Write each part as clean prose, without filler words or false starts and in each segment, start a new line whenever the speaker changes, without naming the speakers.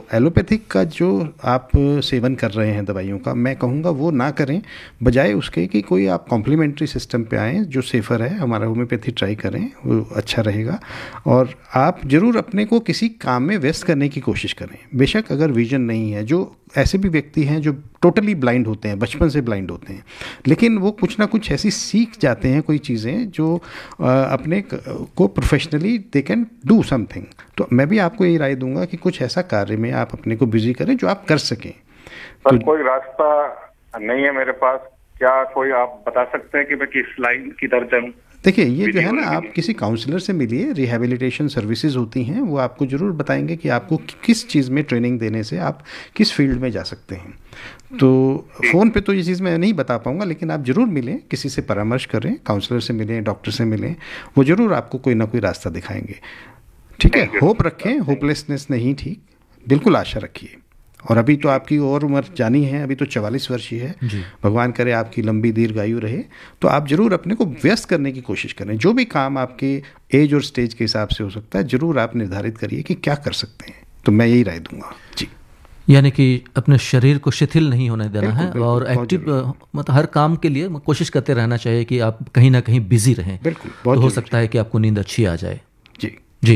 Allopathic का जो आप सेवन कर रहे हैं दवाइयों का, मैं कहूँगा वो ना करें, बजाय उसके कि कोई आप कॉम्प्लीमेंट्री सिस्टम पे आएँ जो सेफ़र है। हमारा होम्योपैथी ट्राई करें, वो अच्छा रहेगा। और आप ज़रूर अपने को किसी काम में व्यस्त करने की कोशिश करें। बेशक अगर विजन नहीं है, जो ऐसे भी व्यक्ति हैं जो टोटली ब्लाइंड होते हैं, बचपन से ब्लाइंड होते हैं, लेकिन वो कुछ ना कुछ ऐसी सीख जाते हैं कोई चीज़ें जो अपने को professionally they can do something. तो मैं भी आपको यही राय दूंगा कि कुछ ऐसा कार्य में आप अपने को बिजी करें जो आप कर सकें।
सर कोई रास्ता नहीं है मेरे पास, क्या कोई आप बता सकते हैं कि मैं किस लाइन की तरफ चलूं?
देखिए, ये जो है ना, आप किसी काउंसलर से मिलिए, रिहैबिलिटेशन सर्विसेज होती हैं, वो आपको ज़रूर बताएंगे कि आपको किस चीज़ में ट्रेनिंग देने से आप किस फील्ड में जा सकते हैं। तो फ़ोन पे तो ये चीज़ मैं नहीं बता पाऊंगा, लेकिन आप ज़रूर मिलें, किसी से परामर्श करें, काउंसलर से मिलें, डॉक्टर से मिलें, वो ज़रूर आपको कोई ना कोई रास्ता दिखाएंगे। ठीक है, होप रखें, होपलेसनेस नहीं, ठीक, बिल्कुल आशा रखिए। और अभी तो आपकी और उम्र जानी है, अभी तो 44 वर्ष ही है, भगवान करे आपकी लंबी दीर्घायु रहे। तो आप जरूर अपने को व्यस्त करने की कोशिश करें, जो भी काम आपके एज और स्टेज के हिसाब से हो सकता है, जरूर आप निर्धारित करिए कि क्या कर सकते हैं। तो मैं यही राय दूंगा जी।
यानी कि अपने शरीर को शिथिल नहीं होने देना है, और एक्टिव मतलब हर काम के लिए कोशिश करते रहना चाहिए कि आप कहीं ना कहीं बिजी रहें।
बिल्कुल,
तो हो सकता है कि आपको नींद अच्छी आ जाए।
जी
जी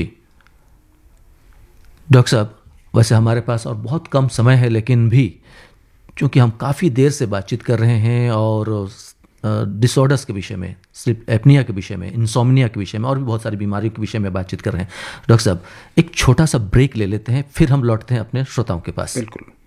डॉक्टर साहब, वैसे हमारे पास और बहुत कम समय है, लेकिन भी चूँकि हम काफ़ी देर से बातचीत कर रहे हैं और डिसऑर्डर्स के विषय में, स्लीप एपनिया के विषय में, इंसोम्निया के विषय में, और भी बहुत सारी बीमारियों के विषय में बातचीत कर रहे हैं। डॉक्टर साहब, एक छोटा सा ब्रेक ले लेते हैं, फिर हम लौटते हैं अपने श्रोताओं के पास।
बिल्कुल।